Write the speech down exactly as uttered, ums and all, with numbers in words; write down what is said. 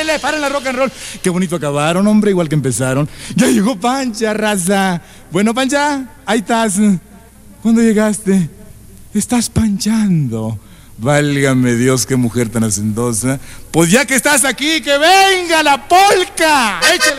párale, párale la rock and roll. Qué bonito acabaron, hombre, igual que empezaron. Ya llegó Pancha, raza. Bueno, Pancha, ahí estás. ¿Cuándo llegaste? Estás panchando. Válgame Dios, qué mujer tan hacendosa. Pues ya que estás aquí, que venga la polca. Échale.